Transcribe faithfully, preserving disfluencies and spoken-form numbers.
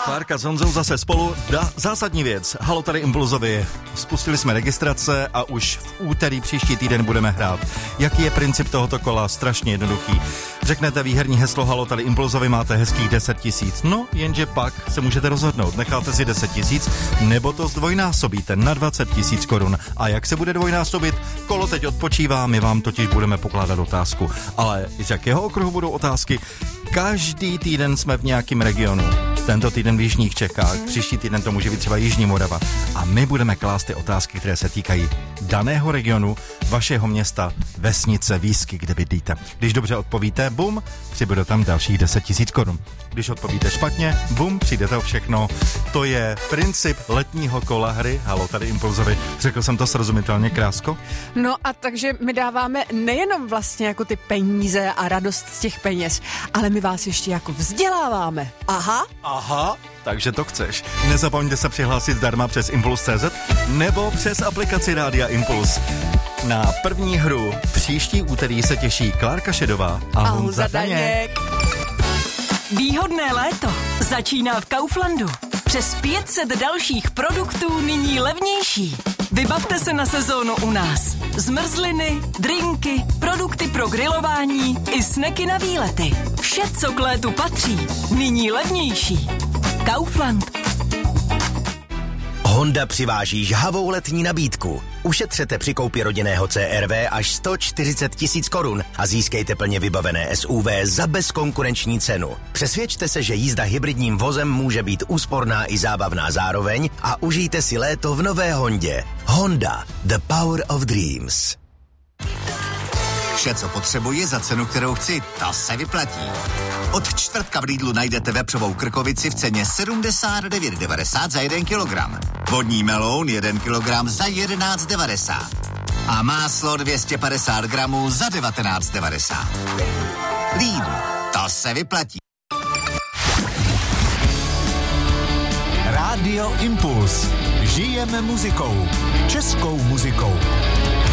Klárka s Honzou zase spolu. Da, zásadní věc. Halo, tady Impulzovi. Spustili jsme registrace a už v úterý příští týden budeme hrát. Jaký je princip tohoto kola? Strašně jednoduchý. Řeknete výherní heslo Halo, tady Impulzovi, máte hezkých deset tisíc. No, jenže pak se můžete rozhodnout. Necháte si deset tisíc, nebo to zdvojnásobíte na dvacet tisíc korun. A jak se bude dvojnásobit? Kolo teď odpočívá, my vám totiž budeme pokládat otázku. Ale z jakého okruhu budou otázky? Každý týden jsme v nějakém regionu. Tento týden v jižních Čechách, příští týden to může být třeba Jižní Morava. A my budeme klást ty otázky, které se týkají daného regionu, vašeho města, vesnice, výsky, kde bydlíte. Když dobře odpovíte, bum, přibude tam dalších deset tisíc korun. Když odpovíte špatně, bum, přijdete o všechno. To je princip letního kola hry. Halo, tady Impulzovi. Řekl jsem to srozumitelně, Krásko? No a takže my dáváme nejenom vlastně jako ty peníze a radost z těch peněz, ale my vás ještě jako vzděláváme. Aha. Aha, takže to chceš. Nezapomeňte se přihlásit zdarma přes Impuls tečka cé zet nebo přes aplikaci Rádia Impuls. Na první hru příští úterý se těší Klárka Šedová a, a Honza Daněk. Výhodné léto začíná v Kauflandu. Přes pět set dalších produktů nyní levnější. Vybavte se na sezónu u nás. Zmrzliny, drinky, produkty pro grilování i sneky na výlety. Vše, co k létu patří, nyní levnější. Kaufland. Honda přiváží žhavou letní nabídku. Ušetřete při koupi rodinného C R V až sto čtyřicet tisíc korun a získejte plně vybavené S U V za bezkonkurenční cenu. Přesvědčte se, že jízda hybridním vozem může být úsporná i zábavná zároveň a užijte si léto v nové Hondě. Honda, the power of dreams. Vše, co potřebuji za cenu, kterou chci, ta se vyplatí. Od čtvrtka v Lidlu najdete vepřovou krkovici v ceně sedmdesát devět devadesát za jeden kilogram. Vodní meloun jeden kilogram za jedenáct devadesát. A máslo dvě stě padesát gramů za devatenáct devadesát. Lidl, to se vyplatí. Rádio Impuls. Žijeme muzikou. Českou muzikou.